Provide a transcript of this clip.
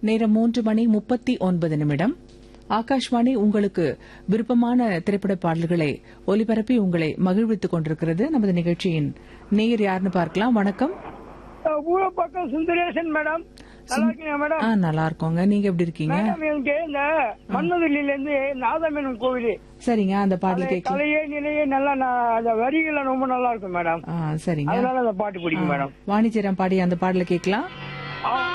நேரம் 3:39. ஆகாஷ்வாணி உங்களுக்கு விருப்பமான திரைப்பட பாடல்களை ஒலிபரப்பி உங்களை மகிழ்வித்துக் கொண்டிருக்கிறது. நமது நிகழ்ச்சியின் நேயர் யாருன்னு பார்க்கலாம். வணக்கம். ஊரப்பாக்கம் சுந்தரேசன் மேடம். நல்லா இருக்கீங்க மேடம்? நல்லா இருக்கோங்க. நீங்க எப்படி இருக்கீங்க? மேடம், எனக்கு இந்த மன்னதில்லில இருந்து நாதமேனன் கோவில். சரிங்க, அந்த பாடல் கேட்க கலையே நிலையே நல்லா அந்த வரிகள் ரொம்ப நல்லா இருக்கும் மேடம். சரிங்க, அதனால அந்த பாட்டு பிடிக்கும் மேடம். வாணிஜரம் பாடி அந்த பாடலை கேட்கலாம்.